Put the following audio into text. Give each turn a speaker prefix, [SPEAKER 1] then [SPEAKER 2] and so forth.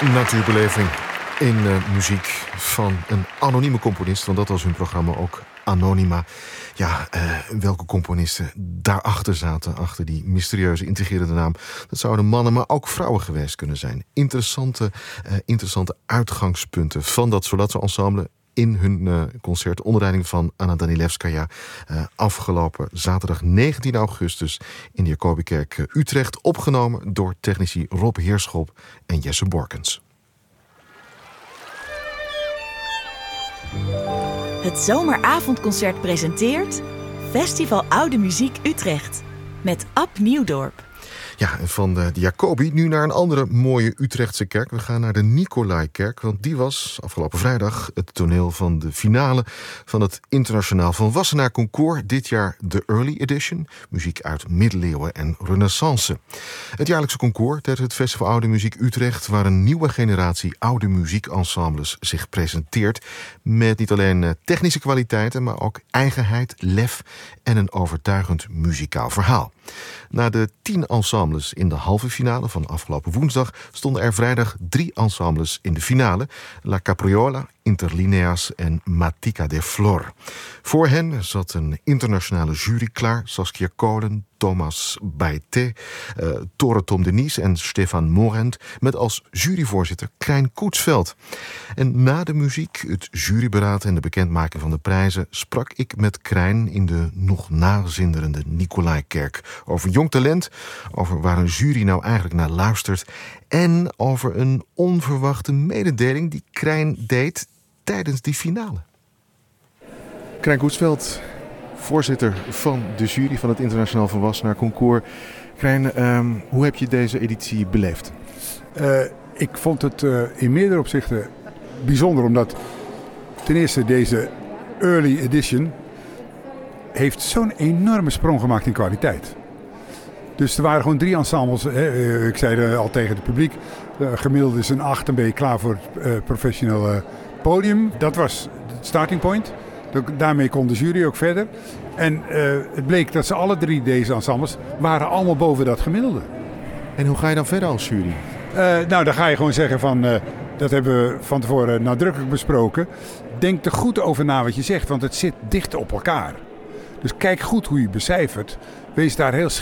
[SPEAKER 1] Natuurbeleving in muziek van een anonieme componist. Want dat was hun programma ook, Anonyma. Ja, welke componisten daarachter zaten, achter die mysterieuze, intrigerende naam. Dat zouden mannen, maar ook vrouwen geweest kunnen zijn. Interessante uitgangspunten van dat Solazzo ensemble in hun concert onder leiding van Anna Danilevskaya afgelopen zaterdag 19 augustus in de Jacobikerk Utrecht, opgenomen door technici Rob Heerschop en Jesse Borkens.
[SPEAKER 2] Het zomeravondconcert presenteert Festival Oude Muziek Utrecht met Ab Nieuwdorp.
[SPEAKER 1] Ja, en van de Jacobi nu naar een andere mooie Utrechtse kerk. We gaan naar de Nicolaikerk, want die was afgelopen vrijdag het toneel van de finale van het Internationaal Van Wassenaar Concours. Dit jaar de Early Edition, muziek uit middeleeuwen en renaissance. Het jaarlijkse concours tijdens het Festival Oude Muziek Utrecht, waar een nieuwe generatie oude muziekensembles zich presenteert, met niet alleen technische kwaliteiten, maar ook eigenheid, lef en een overtuigend muzikaal verhaal. Na de 10 ensembles in de halve finale van afgelopen woensdag stonden er vrijdag 3 ensembles in de finale: La Capriola, Interlineas en Matica de Flor. Voor hen zat een internationale jury klaar: Saskia Kolen, Thomas Baité, Tore Tom Denys en Stefan Morent, met als juryvoorzitter Krijn Koetsveld. En na de muziek, het juryberaad en de bekendmaking van de prijzen sprak ik met Krijn in de nog nazinderende Nicolaikerk over jong talent, over waar een jury nou eigenlijk naar luistert en over een onverwachte mededeling die Krijn deed tijdens die finale. Krijn Koetsveld, voorzitter van de jury van het Internationaal Van Wassenaar Concours. Krijn, hoe heb je deze editie beleefd?
[SPEAKER 3] Ik vond het in meerdere opzichten bijzonder, omdat ten eerste deze Early Edition heeft zo'n enorme sprong gemaakt in kwaliteit. Dus er waren gewoon 3 ensembles. Ik zei al tegen het publiek, gemiddeld is een 8 en ben je klaar voor het professionele podium. Dat was het starting point. Daarmee kon de jury ook verder. En het bleek dat ze alle 3 deze ensembles waren allemaal boven dat gemiddelde.
[SPEAKER 1] En hoe ga je dan verder als jury?
[SPEAKER 3] Nou, dan ga je gewoon zeggen van, dat hebben we van tevoren nadrukkelijk besproken. Denk er goed over na wat je zegt, want het zit dicht op elkaar. Dus kijk goed hoe je becijfert. Wees daar heel